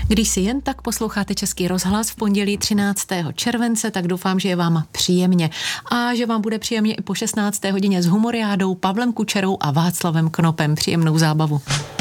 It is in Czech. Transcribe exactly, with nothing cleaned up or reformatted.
Když si jen tak posloucháte Český rozhlas v pondělí třináctého července, tak doufám, že je vám příjemně a že vám bude příjemně i po šestnácté hodině s Humoriádou, Pavlem Kučerou a Václavem Knopem. Příjemnou zábavu.